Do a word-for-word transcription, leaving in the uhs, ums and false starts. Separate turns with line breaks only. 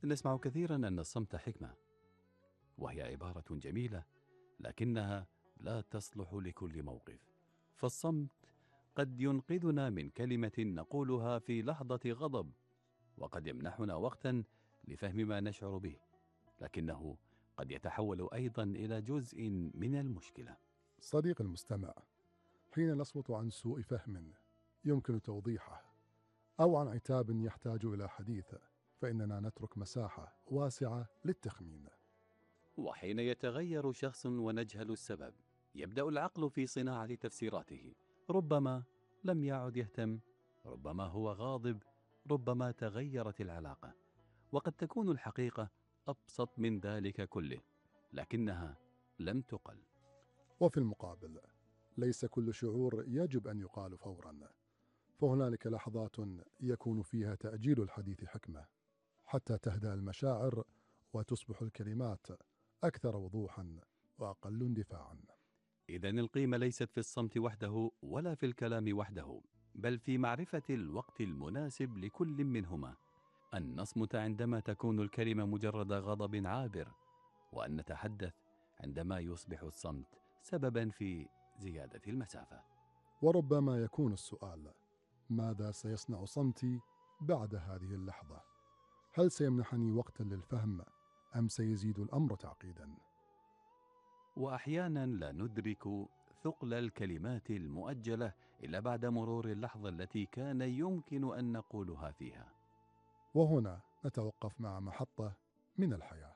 نسمع كثيرا أن الصمت حكمة، وهي عبارة جميلة، لكنها لا تصلح لكل موقف. فالصمت قد ينقذنا من كلمة نقولها في لحظة غضب، وقد يمنحنا وقتا لفهم ما نشعر به، لكنه قد يتحول أيضا إلى جزء من المشكلة.
صديق المستمع، حين نصمت عن سوء فهم يمكن توضيحه أو عن عتاب يحتاج إلى حديث، فإننا نترك مساحة واسعة للتخمين.
وحين يتغير شخص ونجهل السبب، يبدأ العقل في صناعة تفسيراته. ربما لم يعد يهتم، ربما هو غاضب، ربما تغيرت العلاقة. وقد تكون الحقيقة أبسط من ذلك كله، لكنها لم تقل.
وفي المقابل، ليس كل شعور يجب أن يقال فورا، فهنالك لحظات يكون فيها تأجيل الحديث حكمة حتى تهدأ المشاعر وتصبح الكلمات أكثر وضوحا وأقل اندفاعا.
إذن القيمة ليست في الصمت وحده ولا في الكلام وحده، بل في معرفة الوقت المناسب لكل منهما. أن نصمت عندما تكون الكلمة مجرد غضب عابر، وأن نتحدث عندما يصبح الصمت سببا في زيادة المسافة.
وربما يكون السؤال: ماذا سيصنع صمتي بعد هذه اللحظة؟ هل سيمنحني وقتا للفهم أم سيزيد الأمر تعقيدا؟
وأحيانا لا ندرك ثقل الكلمات المؤجلة إلا بعد مرور اللحظة التي كان يمكن أن نقولها فيها.
وهنا نتوقف مع محطة من الحياة.